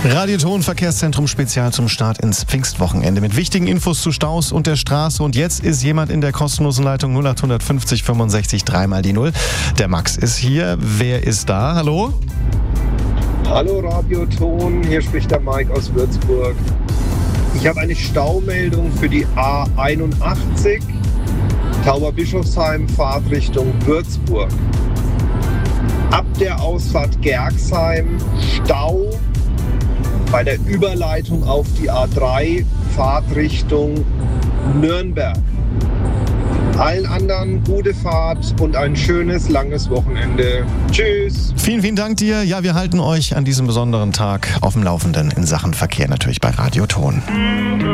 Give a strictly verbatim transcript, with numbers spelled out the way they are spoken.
Radioton Verkehrszentrum Spezial zum Start ins Pfingstwochenende mit wichtigen Infos zu Staus und der Straße. Und jetzt ist jemand in der kostenlosen Leitung null acht fünfzig fünfundsechzig dreimal die Null. Der Max ist hier. Wer ist da? Hallo? Hallo Radioton, hier spricht der Mike aus Würzburg. Ich habe eine Staumeldung für die A einundachtzig, Tauberbischofsheim, Fahrtrichtung Würzburg. Ab der Ausfahrt Gerxheim Stau bei der Überleitung auf die A drei, Fahrtrichtung Nürnberg. Allen anderen gute Fahrt und ein schönes, langes Wochenende. Tschüss. Vielen, vielen Dank dir. Ja, wir halten euch an diesem besonderen Tag auf dem Laufenden in Sachen Verkehr natürlich bei Radioton.